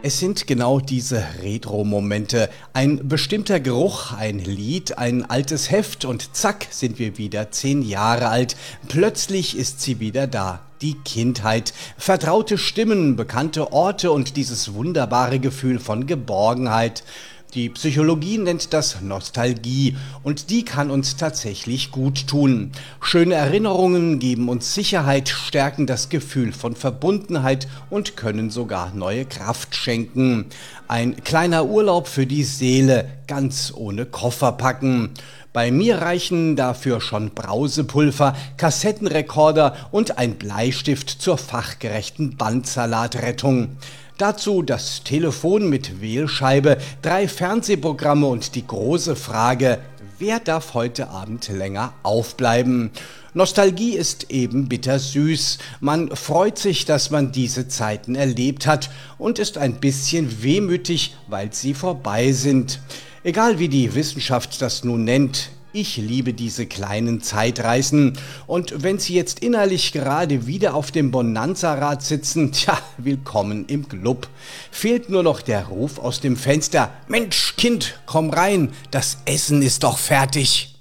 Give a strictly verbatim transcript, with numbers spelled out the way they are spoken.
Es sind genau diese Retro-Momente. Ein bestimmter Geruch, ein Lied, ein altes Heft und zack sind wir wieder zehn Jahre alt. Plötzlich ist sie wieder da. Die Kindheit, vertraute Stimmen, bekannte Orte und dieses wunderbare Gefühl von Geborgenheit. Die Psychologie nennt das Nostalgie und die kann uns tatsächlich gut tun. Schöne Erinnerungen geben uns Sicherheit, stärken das Gefühl von Verbundenheit und können sogar neue Kraft schenken. Ein kleiner Urlaub für die Seele, ganz ohne Koffer packen. Bei mir reichen dafür schon Brausepulver, Kassettenrekorder und ein Bleistift zur fachgerechten Bandsalatrettung. Dazu das Telefon mit Wählscheibe, drei Fernsehprogramme und die große Frage: Wer darf heute Abend länger aufbleiben? Nostalgie ist eben bittersüß. Man freut sich, dass man diese Zeiten erlebt hat und ist ein bisschen wehmütig, weil sie vorbei sind. Egal wie die Wissenschaft das nun nennt, ich liebe diese kleinen Zeitreisen und wenn Sie jetzt innerlich gerade wieder auf dem Bonanza-Rad sitzen, tja, willkommen im Club. Fehlt nur noch der Ruf aus dem Fenster: Mensch, Kind, komm rein, das Essen ist doch fertig.